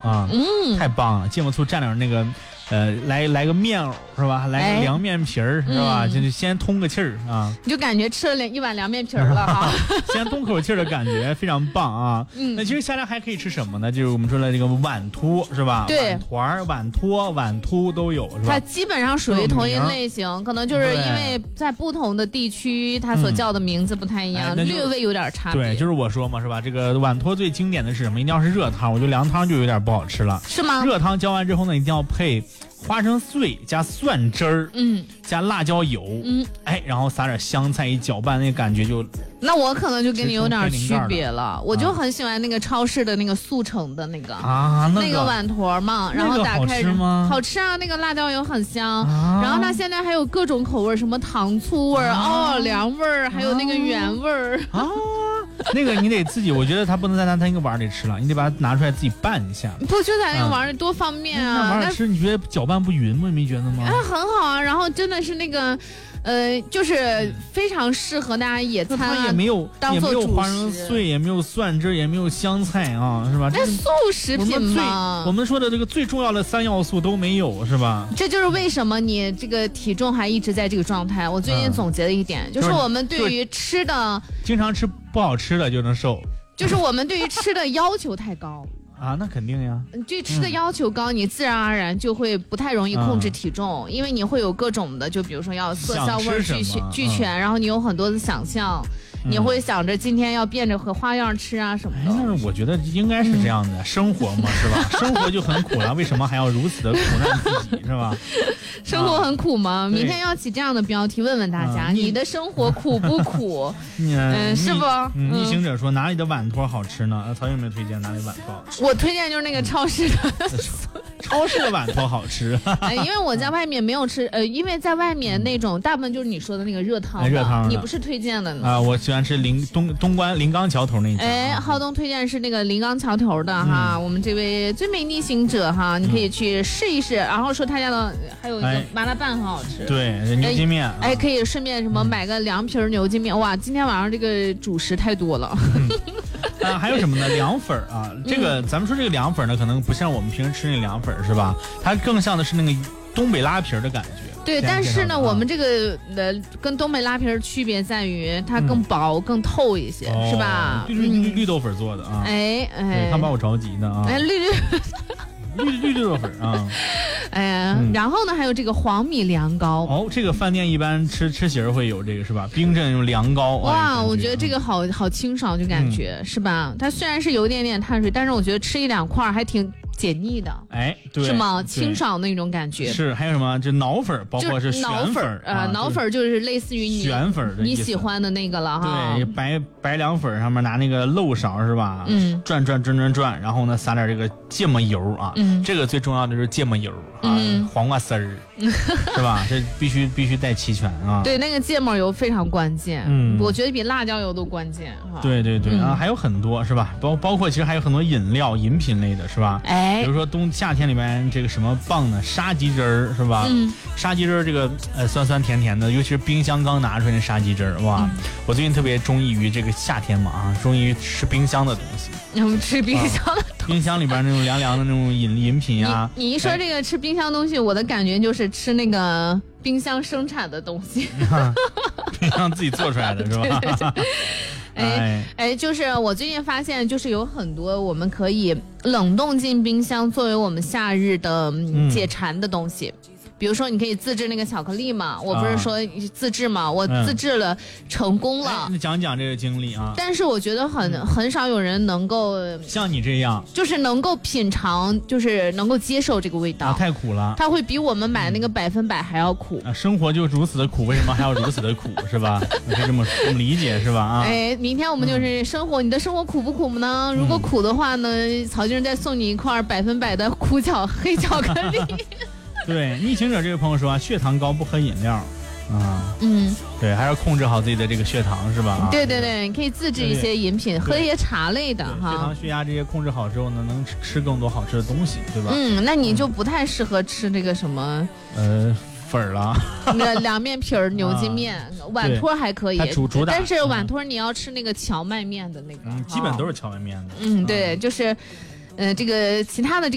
啊，太棒了！芥末醋蘸点那个。来个面藕是吧？来个凉面皮儿是吧？就先通个气儿啊！ 你就感觉吃了一碗凉面皮儿了哈， 先通口气儿的感觉非常棒啊！那其实夏天还可以吃什么呢？就是我们说的这个碗托是吧？ 对， 碗团、碗托、碗凸都有是吧？ 它基本上属于同一类型，可能就是因为在不同的地区，它所叫的名字不太一样，略微有点差别。 对，就是我说嘛是吧？这个碗托最经典的是什么？一定要是热汤，我觉得凉汤就有点不好吃了。 是吗？ 热汤浇完之后呢，一定要配花生碎加蒜汁儿，加辣椒油，然后撒点香菜一搅拌，那感觉就。 那我可能就跟你有点区别了，我就很喜欢那个超市的那个速成的那个那个碗坨嘛，然后打开好吃啊，那个辣椒油很香，然后它现在还有各种口味，什么糖醋味儿、奥尔良味儿，还有那个原味儿啊。那个你得自己，我觉得它不能在它那个碗里吃了，你得把它拿出来自己拌一下。 不就在那个碗里多方便啊！ 那碗里吃你觉得搅拌不匀吗？你没觉得吗？ 很好啊，然后真的是那个。就是非常适合大家野餐啊， 它也没有花生碎，也没有蒜汁，也没有香菜啊，是吧？ 那素食品嘛， 我们说的这个最重要的3要素都没有，是吧？ 这就是为什么你这个体重还一直在这个状态。我最近总结了一点，就是我们对于吃的， 经常吃不好吃的就能瘦， 就是我们对于吃的要求太高。 啊，那肯定呀。 对吃的要求高，你自然而然就会不太容易控制体重，因为你会有各种的，就比如说要色香味俱全，然后你有很多的想象，你会想着今天要变着和花样吃啊什么的。 但是我觉得应该是这样的，生活嘛是吧？生活就很苦了，为什么还要如此的苦难自己是吧？ 生活很苦吗？明天要起这样的标题，问问大家，你的生活苦不苦？是不？ 逆行者说哪里的碗托好吃呢？曹有没有推荐哪里碗托好吃？ 我推荐就是那个超市的， 超市的碗托好吃。 因为我在外面没有吃，因为在外面那种大部分就是你说的那个热汤，你不是推荐的呢？ 啊，我喜欢吃东关临港桥头那家。 浩东推荐是那个临港桥头的哈，我们这位最美逆行者哈，你可以去试一试，然后说他家的还有一个麻辣拌很好吃， 对，牛筋面， 可以顺便什么买个凉皮牛筋面，哇，今天晚上这个主食太多了。 还有什么呢？凉粉啊，这个咱们说这个凉粉呢，可能不像我们平时吃那凉粉是吧？它更像的是那个东北拉皮的感觉。 对，但是呢，我们这个跟东北拉皮区别在于它更薄、更透一些，是吧？ 绿豆粉做的啊。他把我着急呢啊。绿豆粉啊。 然后呢，还有这个黄米凉糕。 这个饭店一般吃席会有这个是吧？冰镇用凉糕。 哇，我觉得这个好清爽，就感觉是吧？它虽然是有一点点碳水，但是我觉得吃1-2块还挺解腻的。 对， 是吗？清爽那种感觉。 是，还有什么？就脑粉，包括是脑粉脑粉就是类似于旋粉的你喜欢的那个了哈。 对，白凉粉上面拿那个漏勺是吧？转，然后呢撒点这个芥末油啊。这个最重要的就是芥末油啊，黄瓜丝儿是吧？这必须带齐全啊。 对，那个芥末油非常关键。我觉得比辣椒油都关键哈。 对啊，还有很多是吧？包括其实还有很多饮品类的是吧？比如说夏天里面这个什么棒呢？沙棘汁儿是吧？沙棘汁儿这个酸酸甜甜的，尤其是冰箱刚拿出来的沙棘汁儿，哇！我最近特别中意于这个夏天嘛啊，中意于吃冰箱的东西。 吃冰箱的东西， 冰箱里边那种凉凉的那种饮品呀。 你一说这个吃冰箱东西，我的感觉就是吃那个冰箱生产的东西， 冰箱自己做出来的是吧？ 对，就是我最近发现，就是有很多我们可以冷冻进冰箱，作为我们夏日的解馋的东西。比如说，你可以自制那个巧克力嘛，我不是说自制嘛，我自制了，成功了。 你讲讲这个经历啊。 但是我觉得很少有人能够像你这样， 就是能够品尝，就是能够接受这个味道。 太苦了， 它会比我们买那个100%还要苦。 生活就如此的苦，为什么还要如此的苦，是吧？你可以这么理解是吧？ 明天我们就是生活，你的生活苦不苦呢？如果苦的话呢，曹先生再送你一块100%的黑巧克力。 对，逆行者这位朋友说啊，血糖高不喝饮料啊。对，还要控制好自己的这个血糖是吧？ 对，你可以自制一些饮品，喝一些茶类的哈。 血糖、血压这些控制好之后呢，能吃更多好吃的东西，对吧？ 那你就不太适合吃这个什么粉了， 凉面皮牛筋面，碗托还可以，但是碗托你要吃那个荞麦面的那个， 基本都是荞麦面的。 对，就是这个其他的这个。